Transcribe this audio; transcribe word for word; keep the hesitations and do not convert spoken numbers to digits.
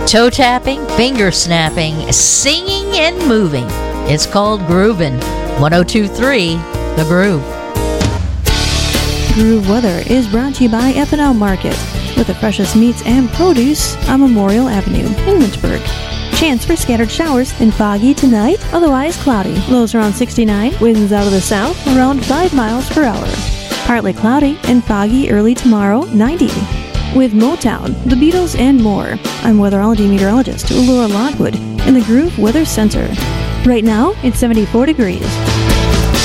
Toe tapping, finger snapping, singing, and moving. It's called groovin'. one oh two point three The Groove. Groove Weather is brought to you by F and L Market, with the freshest meats and produce on Memorial Avenue in Lynchburg. Chance for scattered showers and foggy tonight, otherwise cloudy. Lows around sixty-nine, winds out of the south around five miles per hour. Partly cloudy and foggy early tomorrow, ninety. With Motown, the Beatles, and more, I'm weatherology meteorologist Laura Lockwood in the Groove Weather Center. Right now, it's seventy-four degrees.